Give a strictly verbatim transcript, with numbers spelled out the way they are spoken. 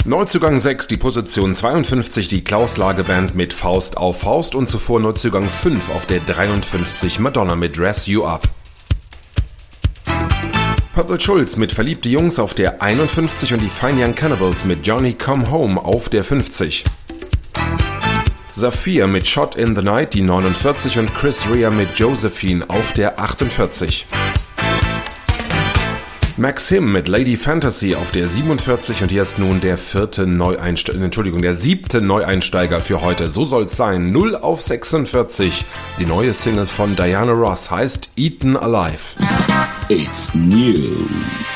Neuzugang sechs, die Position zweiundfünfzig, die Klaus-Lage-Band mit Faust auf Faust und zuvor Neuzugang fünf auf der dreiundfünfzig, Madonna mit Dress You Up. Purple Schulz mit Verliebte Jungs auf der einundfünfzig und die Fine Young Cannibals mit Johnny Come Home auf der fünfzig. Saphir mit Shot in the Night, die neunundvierzig und Chris Rea mit Josephine auf der achtundvierzig. Maxim mit Lady Fantasy auf der siebenundvierzig und hier ist nun der vierte Neueinsteiger, Entschuldigung, der siebte Neueinsteiger für heute. So soll's sein. null auf sechsundvierzig. Die neue Single von Diana Ross heißt Eaten Alive. It's new.